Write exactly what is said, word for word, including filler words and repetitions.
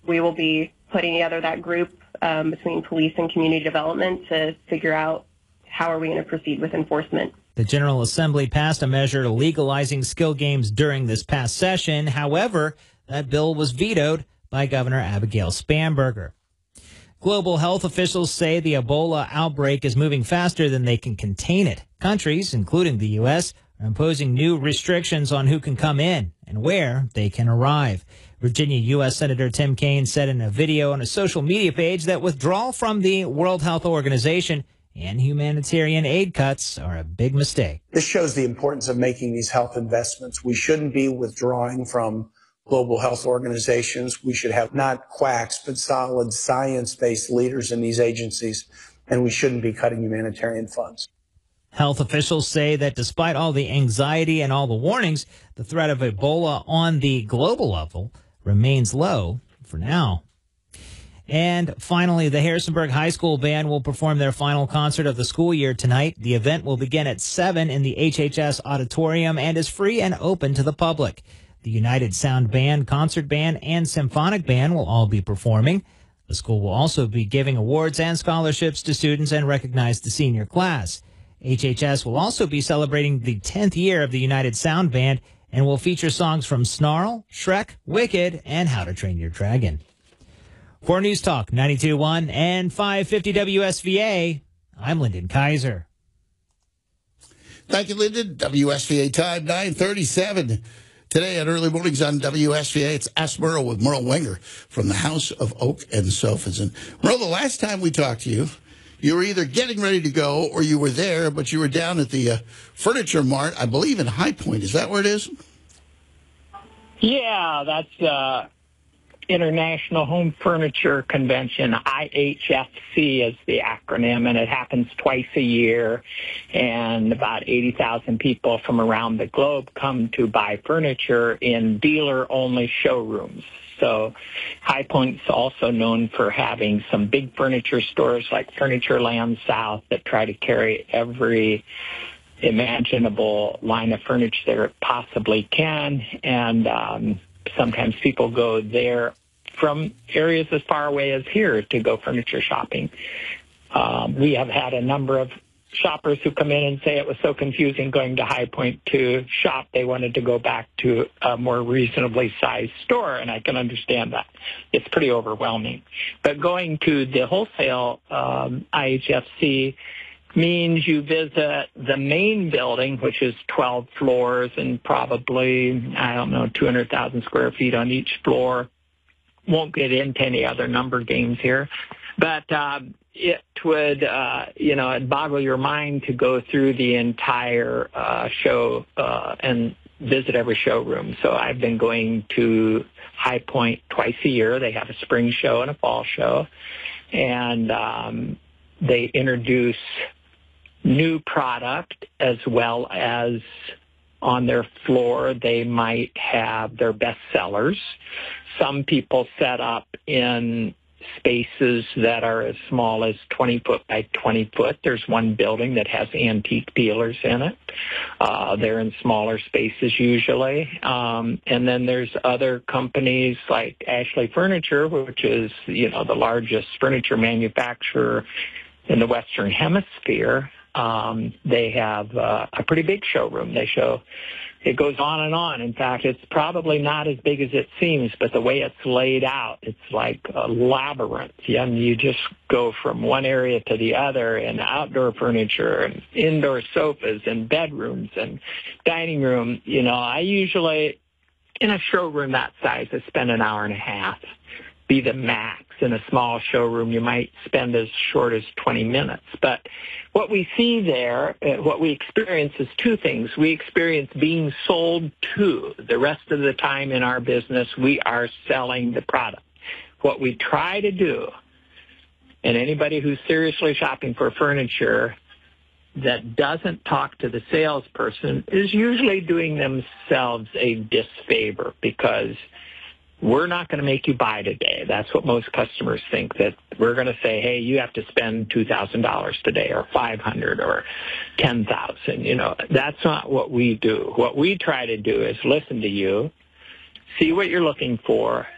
we will be putting together that group um, between police and community development to figure out how are we going to proceed with enforcement. The General Assembly passed a measure legalizing skill games during this past session. However, that bill was vetoed by Governor Abigail Spanberger. Global health officials say the Ebola outbreak is moving faster than they can contain it. Countries, including the U S, are imposing new restrictions on who can come in and where they can arrive. Virginia U S Senator Tim Kaine said in a video on a social media page that withdrawal from the World Health Organization and humanitarian aid cuts are a big mistake. This shows the importance of making these health investments. We shouldn't be withdrawing from global health organizations. We should have not quacks, but solid science-based leaders in these agencies, and we shouldn't be cutting humanitarian funds. Health officials say that despite all the anxiety and all the warnings, the threat of Ebola on the global level remains low for now. And finally, the Harrisonburg High School Band will perform their final concert of the school year tonight. The event will begin at seven in the H H S Auditorium and is free and open to the public. The United Sound Band, Concert Band, and Symphonic Band will all be performing. The school will also be giving awards and scholarships to students and recognize the senior class. H H S will also be celebrating the tenth year of the United Sound Band and will feature songs from Snarl, Shrek, Wicked, and How to Train Your Dragon. For News Talk ninety-two point one and five fifty W S V A, I'm Lyndon Kaiser. Thank you, Lyndon. W S V A time, nine thirty-seven. Today at Early Mornings on W S V A, it's Ask Merle with Merle Wenger from the House of Oak and Sofas. And Merle, the last time we talked to you, you were either getting ready to go or you were there, but you were down at the uh, Furniture Mart, I believe in High Point. Is that where it is? Yeah, that's uh, International Home Furniture Convention. I H F C is the acronym, and it happens twice a year. And about eighty thousand people from around the globe come to buy furniture in dealer-only showrooms. So High Point's also known for having some big furniture stores like Furnitureland South that try to carry every imaginable line of furniture there possibly can. And um, sometimes people go there from areas as far away as here to go furniture shopping. Um, we have had a number of shoppers who come in and say it was so confusing going to High Point to shop, they wanted to go back to a more reasonably sized store, and I can understand that. It's pretty overwhelming. But going to the wholesale um, I H F C means you visit the main building, which is twelve floors and probably, I don't know, two hundred thousand square feet on each floor. Won't get into any other number games here. But um, it would, uh, you know, it'd boggle your mind to go through the entire uh, show uh, and visit every showroom. So I've been going to High Point twice a year. They have a spring show and a fall show. And um, they introduce new product as well as on their floor they might have their best sellers. Some people set up in spaces that are as small as twenty foot by twenty foot. There's one building that has antique dealers in it. Uh, they're in smaller spaces usually. Um, and then there's other companies like Ashley Furniture, which is, you know, the largest furniture manufacturer in the Western Hemisphere. Um, they have uh, a pretty big showroom. They show, it goes on and on. In fact, it's probably not as big as it seems, but the way it's laid out, it's like a labyrinth. Yeah, and you just go from one area to the other, and outdoor furniture and indoor sofas and bedrooms and dining room. You know, I usually, in a showroom that size, I spend an hour and a half, be the max. In a small showroom, you might spend as short as twenty minutes. But what we see there, uh, what we experience is two things. We experience being sold to. The rest of the time in our business, we are selling the product. What we try to do, and anybody who's seriously shopping for furniture that doesn't talk to the salesperson is usually doing themselves a disfavor, because we're not going to make you buy today. That's what most customers think, that we're going to say, hey, you have to spend two thousand dollars today, or five hundred dollars, or ten thousand dollars. You know, that's not what we do. What we try to do is listen to you, see what you're looking for,